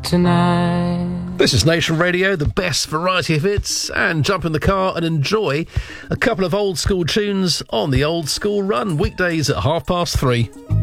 tonight. This is Nation Radio, the best variety of hits, and jump in the car and enjoy a couple of old school tunes on the Old School Run, weekdays at 3:30.